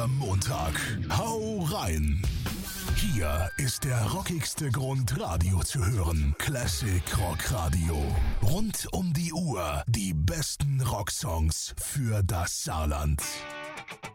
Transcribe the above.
jeder Montag. Hau rein! Hier ist der rockigste Grund, Radio zu hören. Classic Rock Radio. Rund um die Uhr die besten Rocksongs für das Saarland.